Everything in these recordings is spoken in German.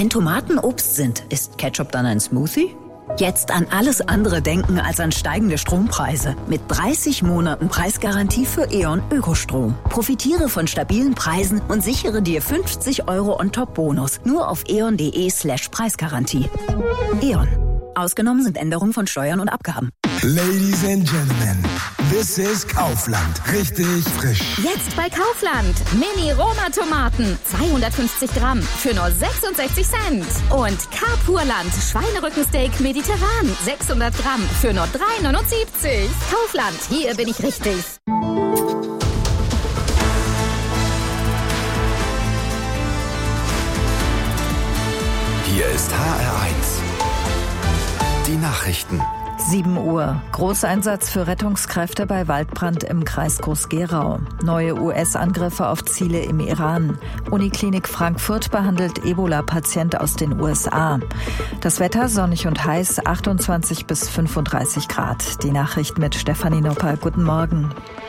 Wenn Tomaten Obst sind, ist Ketchup dann ein Smoothie? Jetzt an alles andere denken als an steigende Strompreise. Mit 30 Monaten Preisgarantie für E.ON Ökostrom. Profitiere von stabilen Preisen und sichere dir 50 € on-top-Bonus. Nur auf eon.de/Preisgarantie. E.ON. Ausgenommen sind Änderungen von Steuern und Abgaben. Ladies and Gentlemen, this is Kaufland. Richtig frisch. Jetzt bei Kaufland. Mini-Roma-Tomaten. 250 Gramm für nur 66 Cent. Und Carpurland Schweinerückensteak mediterran. 600 Gramm für nur 3,79. Kaufland, hier bin ich richtig. Hier ist HR1. Die Nachrichten. 7 Uhr. Großeinsatz für Rettungskräfte bei Waldbrand im Kreis Groß-Gerau. Neue US-Angriffe auf Ziele im Iran. Uniklinik Frankfurt behandelt Ebola-Patient aus den USA. Das Wetter sonnig und heiß, 28 bis 35 Grad. Die Nachricht mit Stefanie Nopper. Guten Morgen.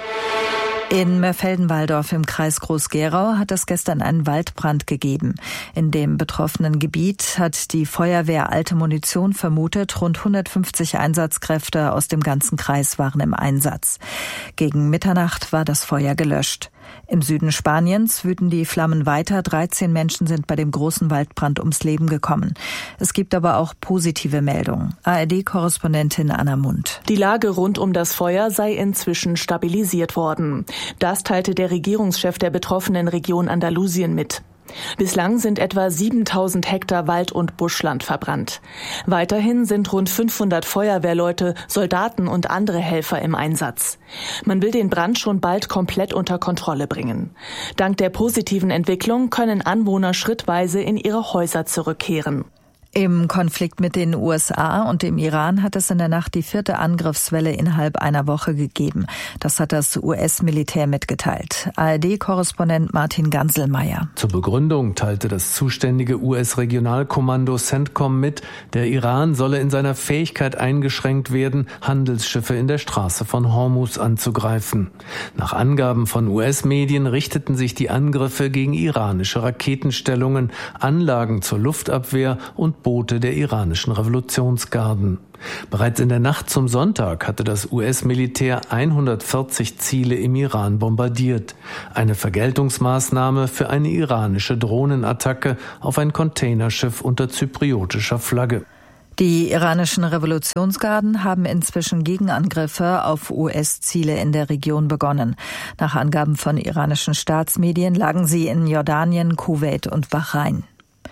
In Mörfelden-Walldorf im Kreis Groß-Gerau hat es gestern einen Waldbrand gegeben. In dem betroffenen Gebiet hat die Feuerwehr alte Munition vermutet. Rund 150 Einsatzkräfte aus dem ganzen Kreis waren im Einsatz. Gegen Mitternacht war das Feuer gelöscht. Im Süden Spaniens wüten die Flammen weiter. 13 Menschen sind bei dem großen Waldbrand ums Leben gekommen. Es gibt aber auch positive Meldungen. ARD-Korrespondentin Anna Mund. Die Lage rund um das Feuer sei inzwischen stabilisiert worden. Das teilte der Regierungschef der betroffenen Region Andalusien mit. Bislang sind etwa 7000 Hektar Wald- und Buschland verbrannt. Weiterhin sind rund 500 Feuerwehrleute, Soldaten und andere Helfer im Einsatz. Man will den Brand schon bald komplett unter Kontrolle bringen. Dank der positiven Entwicklung können Anwohner schrittweise in ihre Häuser zurückkehren. Im Konflikt mit den USA und dem Iran hat es in der Nacht die 4. Angriffswelle innerhalb einer Woche gegeben. Das hat das US-Militär mitgeteilt. ARD-Korrespondent Martin Ganselmeier. Zur Begründung teilte das zuständige US-Regionalkommando CENTCOM mit, der Iran solle in seiner Fähigkeit eingeschränkt werden, Handelsschiffe in der Straße von Hormuz anzugreifen. Nach Angaben von US-Medien richteten sich die Angriffe gegen iranische Raketenstellungen, Anlagen zur Luftabwehr und Boote der iranischen Revolutionsgarden. Bereits in der Nacht zum Sonntag hatte das US-Militär 140 Ziele im Iran bombardiert. Eine Vergeltungsmaßnahme für eine iranische Drohnenattacke auf ein Containerschiff unter zypriotischer Flagge. Die iranischen Revolutionsgarden haben inzwischen Gegenangriffe auf US-Ziele in der Region begonnen. Nach Angaben von iranischen Staatsmedien lagen sie in Jordanien, Kuwait und Bahrain.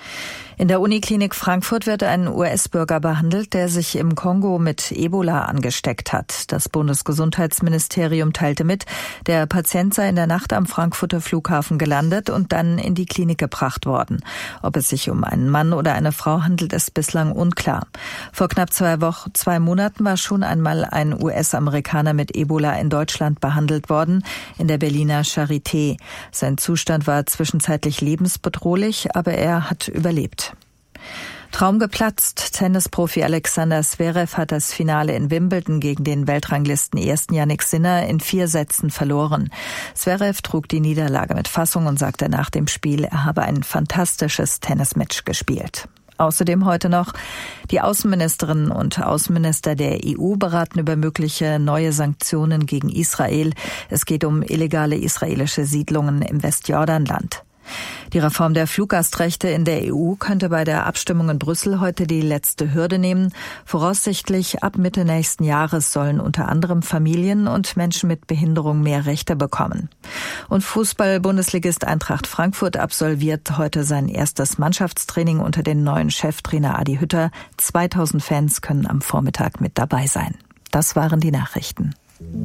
In der Uniklinik Frankfurt wird ein US-Bürger behandelt, der sich im Kongo mit Ebola angesteckt hat. Das Bundesgesundheitsministerium teilte mit, der Patient sei in der Nacht am Frankfurter Flughafen gelandet und dann in die Klinik gebracht worden. Ob es sich um einen Mann oder eine Frau handelt, ist bislang unklar. Vor knapp 2 Monaten war schon einmal ein US-Amerikaner mit Ebola in Deutschland behandelt worden, in der Berliner Charité. Sein Zustand war zwischenzeitlich lebensbedrohlich, aber er hat überlebt. Traum geplatzt. Tennisprofi Alexander Zverev hat das Finale in Wimbledon gegen den Weltranglisten-Ersten Jannik Sinner in 4 Sätzen verloren. Zverev trug die Niederlage mit Fassung und sagte nach dem Spiel, er habe ein fantastisches Tennismatch gespielt. Außerdem heute noch, die Außenministerinnen und Außenminister der EU beraten über mögliche neue Sanktionen gegen Israel. Es geht um illegale israelische Siedlungen im Westjordanland. Die Reform der Fluggastrechte in der EU könnte bei der Abstimmung in Brüssel heute die letzte Hürde nehmen. Voraussichtlich ab Mitte nächsten Jahres sollen unter anderem Familien und Menschen mit Behinderung mehr Rechte bekommen. Und Fußball-Bundesligist Eintracht Frankfurt absolviert heute sein erstes Mannschaftstraining unter den neuen Cheftrainer Adi Hütter. 2000 Fans können am Vormittag mit dabei sein. Das waren die Nachrichten.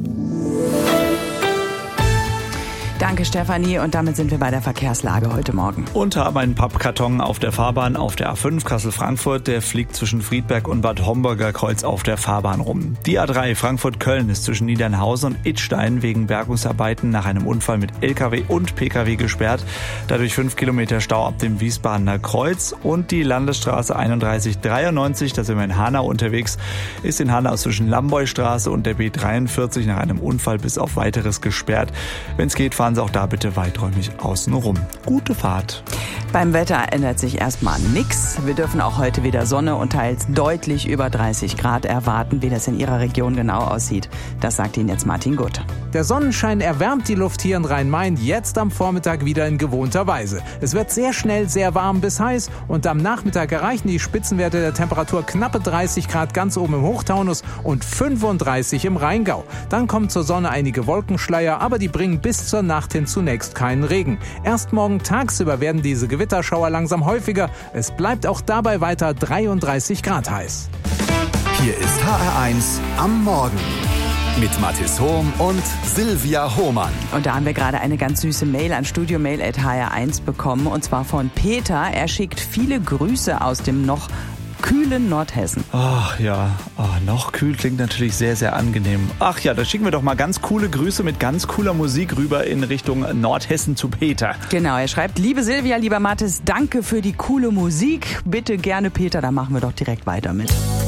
Danke, Stefanie. Und damit sind wir bei der Verkehrslage heute Morgen. Und haben einen Pappkarton auf der Fahrbahn auf der A5 Kassel-Frankfurt. Der fliegt zwischen Friedberg und Bad Homburger Kreuz auf der Fahrbahn rum. Die A3 Frankfurt-Köln ist zwischen Niedernhausen und Idstein wegen Bergungsarbeiten nach einem Unfall mit LKW und PKW gesperrt. Dadurch 5 Kilometer Stau ab dem Wiesbadener Kreuz. Und die Landesstraße 3193, da sind wir in Hanau unterwegs, ist in Hanau zwischen Lamboystraße und der B43 nach einem Unfall bis auf Weiteres gesperrt. Wenn es geht, fahren fahren Sie auch da bitte weiträumig außen rum. Gute Fahrt. Beim Wetter ändert sich erstmal nichts. Wir dürfen auch heute wieder Sonne und teils deutlich über 30 Grad erwarten. Wie das in Ihrer Region genau aussieht, das sagt Ihnen jetzt Martin Gutt. Der Sonnenschein erwärmt die Luft hier in Rhein-Main jetzt am Vormittag wieder in gewohnter Weise. Es wird sehr schnell sehr warm bis heiß und am Nachmittag erreichen die Spitzenwerte der Temperatur knappe 30 Grad ganz oben im Hochtaunus und 35 im Rheingau. Dann kommen zur Sonne einige Wolkenschleier, aber die bringen bis zur Nacht hin zunächst keinen Regen. Erst morgen tagsüber werden diese Gewitterschauer langsam häufiger. Es bleibt auch dabei weiter 33 Grad heiß. Hier ist HR1 am Morgen mit Mathis Hohm und Silvia Hohmann. Und da haben wir gerade eine ganz süße Mail an studiomail@hr1 bekommen, und zwar von Peter. Er schickt viele Grüße aus dem noch kühlen Nordhessen. Ach ja, noch kühl klingt natürlich sehr, sehr angenehm. Ach ja, da schicken wir doch mal ganz coole Grüße mit ganz cooler Musik rüber in Richtung Nordhessen zu Peter. Genau, er schreibt: Liebe Silvia, lieber Mathis, danke für die coole Musik. Bitte gerne Peter, da machen wir doch direkt weiter mit.